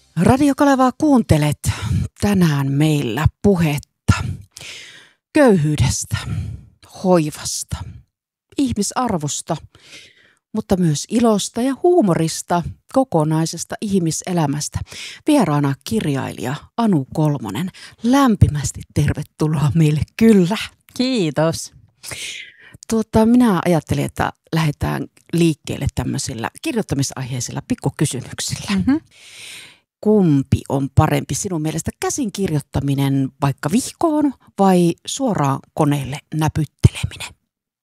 Radio Kalevaa kuuntelet. Tänään meillä puhetta köyhyydestä, hoivasta, ihmisarvosta, mutta myös ilosta ja huumorista, kokonaisesta ihmiselämästä. Vieraana kirjailija Anu Kolmonen. Lämpimästi tervetuloa meille kyllä. Kiitos. Minä ajattelin, että lähdetään liikkeelle tämmöisillä kirjoittamisaiheisilla pikkukysymyksillä. Kumpi on parempi sinun mielestä, käsin kirjoittaminen vaikka vihkoon vai suoraan koneelle näpytteleminen?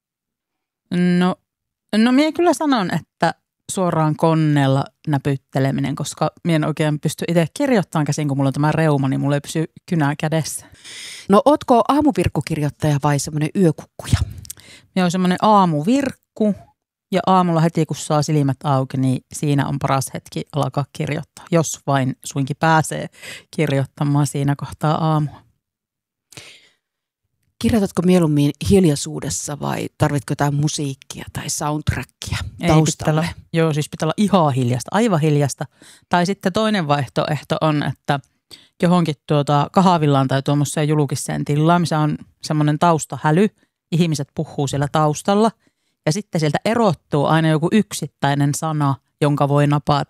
No minä kyllä sanon, että suoraan koneella näpytteleminen, koska minä en oikein pysty itse kirjoittamaan käsin, kun mulla on tämä reuma, niin mulla ei pysy kynää kädessä. No ootko aamuvirkkukirjoittaja vai semmoinen yökukkuja? Minä on semmoinen aamuvirkku ja aamulla heti kun saa silmät auki, niin siinä on paras hetki alkaa kirjoittaa, jos vain suinkin pääsee kirjoittamaan siinä kohtaa aamua. Kirjoitatko mieluummin hiljaisuudessa vai tarvitko jotain musiikkia tai soundtrackia taustalle? Siis pitää olla ihan hiljasta, aivan hiljasta. Tai sitten toinen vaihtoehto on, että johonkin kahvilaan tai tuommoiseen julkiseen tilaan, missä on semmoinen taustahäly, ihmiset puhuu siellä taustalla ja sitten sieltä erottuu aina joku yksittäinen sana, jonka voi napata.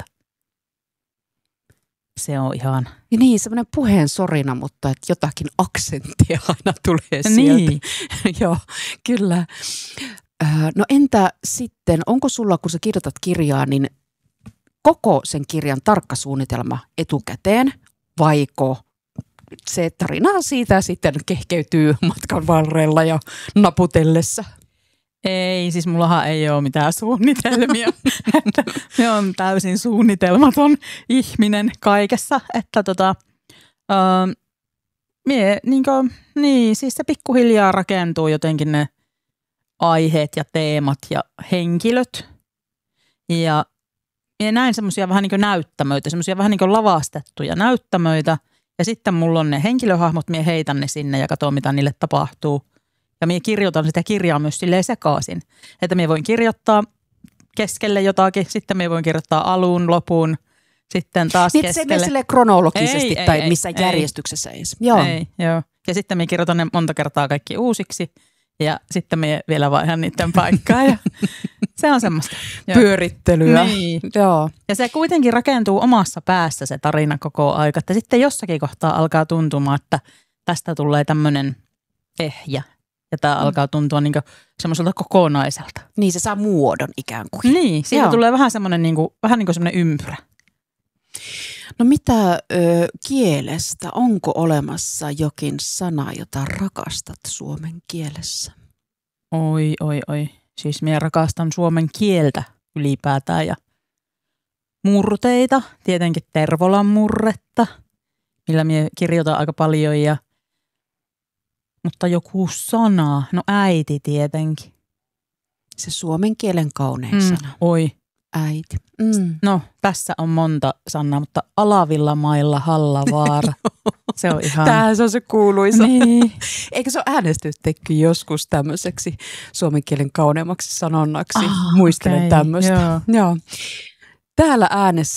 Se on ihan... Ja niin, semmoinen puheen sorina, mutta että jotakin aksenttia aina tulee sieltä. Niin. Joo, kyllä. No entä sitten, onko sulla, kun sä kirjoitat kirjaa, niin koko sen kirjan tarkka suunnitelma etukäteen, vaiko se tarina siitä sitten kehkeytyy matkan varrella ja naputellessa? Ei, siis mullahan ei ole mitään suunnitelmia. Me on täysin suunnitelmaton ihminen kaikessa. Että siis se pikkuhiljaa rakentuu jotenkin ne aiheet ja teemat ja henkilöt. Ja näin semmoisia vähän niin kuin näyttämöitä, semmoisia vähän niin kuin lavastettuja näyttämöitä. Ja sitten mulla on ne henkilöhahmot, minä heitän ne sinne ja katson, mitä niille tapahtuu. Ja minä kirjoitan sitä kirjaa myös silleen sekaisin. Että minä voin kirjoittaa keskelle jotakin, sitten minä voin kirjoittaa alun, lopun, sitten taas niin, keskelle. Se ei mene silleen kronologisesti tai missään järjestyksessä edes. Joo. Joo. Ja sitten minä kirjoitan ne monta kertaa kaikki uusiksi ja sitten minä vielä vaihan niiden paikkaa. Ja se on semmoista pyörittelyä. Niin. Joo. Ja se kuitenkin rakentuu omassa päässä se tarina koko aika. Että sitten jossakin kohtaa alkaa tuntumaan, että tästä tulee tämmöinen ehjä. Ja tämä alkaa tuntua niinku semmoiselta kokonaiselta. Niin, se saa muodon ikään kuin. Niin, siitä tulee vähän semmoinen vähän niin kuin semmoinen ympyrä. No mitä kielestä? Onko olemassa jokin sana, jota rakastat suomen kielessä? Oi. Siis minä rakastan suomen kieltä ylipäätään ja murteita. Tietenkin Tervolan murretta, millä minä kirjoitan aika paljon mutta joku sana, no äiti tietenkin. Se suomen kielen kaunein sana. Oi. Äiti. No tässä on monta sanaa, mutta Alavilla mailla Hallavaara. Se on ihan... Tämähän se on se kuuluisa. Niin. Eikö se ole äänestetty joskus tämmöiseksi suomen kielen kauneimmaksi sanonnaksi? Muistelen tämmöistä. Joo. Täällä äänessä